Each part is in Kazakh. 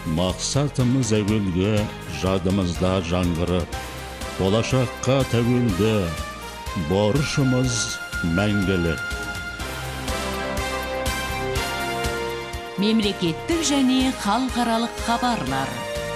Мақсатымыз әуелгі, жадымызда жаңғырып, болашаққа тәуелді, борышымыз мәңгілік. Мемлекеттік және халықаралық хабарлар.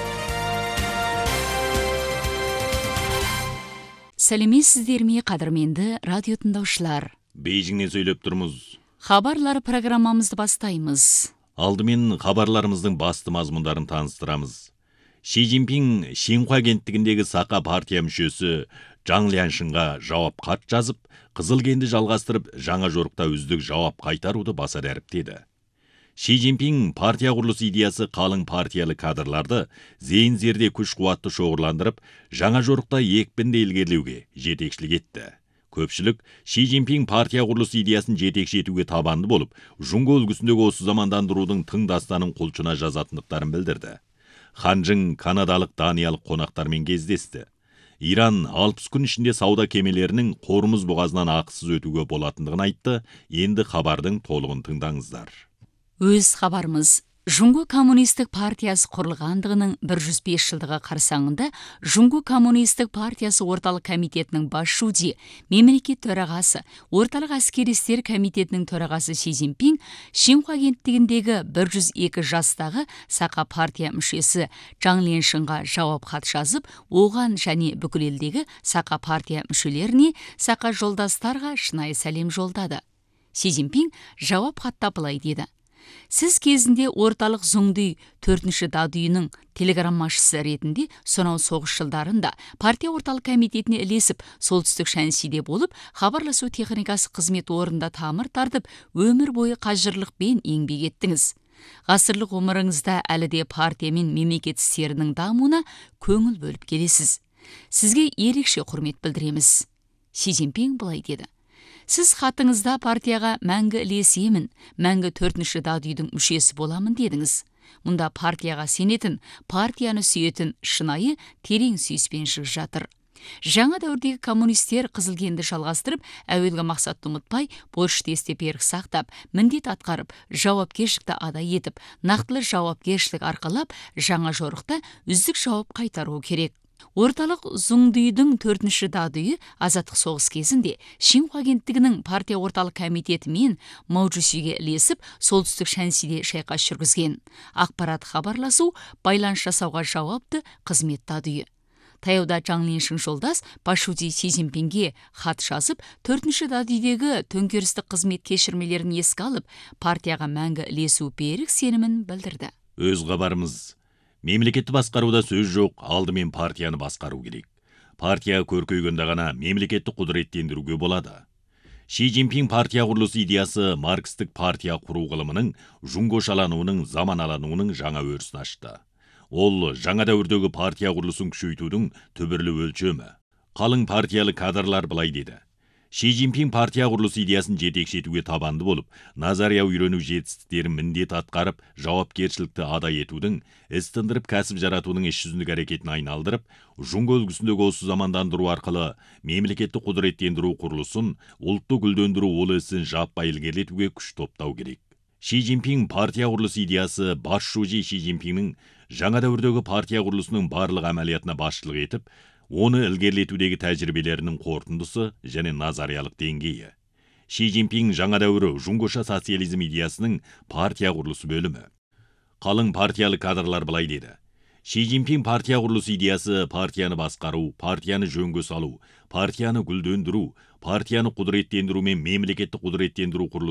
Сәлеметсіздер ме, қадірменді радио тыңдаушылар. Бейжіңнен сөйлеп тұрмыз. Хабарлар программамызды бастаймыз. Алдымен хабарларымыздың басты мазмұндарын таныстырамыз. Ши Цзиньпин Шинхуа агенттігіндегі Сақа партия мүшесі Жаң Ляншинға жауап хат жазып, Қызылкенді жалғастырып, жаңа жорықта үздік жауап қайтаруды баса дәріптеді. Ши Цзиньпин партия құрылысы идеясы қалың партиялы кадрларды зейін-зерде күш-қуатты шоғырландырып, жаңа жорықта екпінді ілгерілеуге жетекшілік етті. Көпшілік Ши Цзиньпин партия құрылысы идеясын жетекші етуге табанды болып, Жұңго үлгісіндегі осы замандандырудың тың дастанын құлшына жазатындықтарын білдірді. Ханжың канадалық даниялық қонақтармен кездесті. Иран 60 күн ішінде сауда кемелерінің Қормұз бұғазынан ақысыз өтуге болатындығын айтты. Енді хабардың толығын тыңдаңыздар. Өз хабарымыз. Жұңго коммунистік партиясы құрылғандығының 105 жылдығы қарсаңында Жұңго коммунистік партиясы орталық комитетінің бас шуди, мемлекет төрағасы, орталық әскери істер комитетінің төрағасы Ши Цзиньпин Шинхуа агенттігіндегі 102 жастағы Сақа партия мүшесі Жаң Ляншинға жауап хат жазып, оған және бүкіл елдегі Сақа партия мүшелеріне, Сақа жолдастарға шынайы сәлем жолдады. Ши Цзиньпин жауап хатта былай деді: Сіз кезінде орталық Зуңди 4-ші дадүйінің телеграммашысы ретінде сонау соғыс жылдарында партия орталық комитетіне ілесіп, солтүстік Шаньсиде болып, хабарласу техникасы қызмет орында тамыр тартып, өмір бойы қажырлықпен еңбек еттіңіз. Ғасырлық ғұмырыңызда әлі де партия мен мемлекет істерінің дамуына көңіл бөліп келесіз. Сізге ерекше құрмет білдіреміз. Ши Цзиньпин былай деді: Сіз хатыңызда партияға мәңгі ілесемін, мәңгі 4-ші дадүйдің мүшесі боламын дедіңіз. Мұнда партияға сенетін, партияны сүйетін шынайы терең сүйіспеншілік жатыр. Жаңа дәуірдегі коммунистер Қызылкенді жалғастырып, әуелгі мақсатты ұмытпай, борышты берік сақтап, міндет атқарып, жауапкершілікті адай етіп, нақтылы жауапкершілік арқалап, жаңа жорықта үздік жауап қайтару керек. Орталық Зуңдидің 4-ші дадүйі азаттық соғыс кезінде Шинхуа агенттігінің партия орталық комитеті мен Маужусиге ілесіп, солтүстік Шаньсиде шайқас жүргізген. Ақпарат хабарласу, байланыс жасауға жауапты қызмет дадүйі. Таяуда Жаң Ляншин жолдас Пашуди Ши Цзиньпинге хат жазып, 4-ші дадүйдегі төңкерістік қызмет кешірмелерін еске алып, партияға мәңгі ілесу берік сенімін білдірді. Өз хабарымыз. Мемлекетті басқаруда сөз жоқ, алдымен партияны басқару керек. Партия көркейгенде ғана мемлекетті құдыреттендіруге болады. Ши Цзиньпин партия құрылысы идеясы маркстік партия құру ғылымының жұңгошалануының, заманалануының жаңа өрісін ашты. Ол жаңа дәуірдегі партия құрылысын күшейтудің түбірлі өлшемі. Қалың партиялы кадрлар былай деді: Ши Цзиньпин партия құрылысы идеясын жетекші етуге табанды болып, назария үйрену жетістіктерін міндет атқарып, жауапкершілікті адай етудің, іс тындырып кәсіп жаратудың іс жүзіндік әрекетін айналдырып, Жұңго үлгісіндегі осы замандандыру арқылы мемлекетті құдыреттендіру құрылысын, ұлтты гүлдендіру ол ісін жаппай ілгерілетуге күш топтау керек. Ши Цзиньпин партия құрылысы идеясы бас шуди Ши Цзиньпиннің жаңа дәуірдегі партия құрылысының барлық әмәлиятына басшылық етіп, оны ілгерілетудегі тәжірибелерінің қорытындысы және назариялық деңгейі. Ши Цзиньпин жаңа дәуірі жұңгоша социализм идеясының партия құрылысы бөлімі. Қалың партиялы кадрлар былай деді: Ши Цзиньпин партия құрылысы идеясы партияны басқару, партияны жөнге салу, партияны гүлдендіру, партияны құдыреттендіру мен мемлекетті құдыреттендіру құрылысы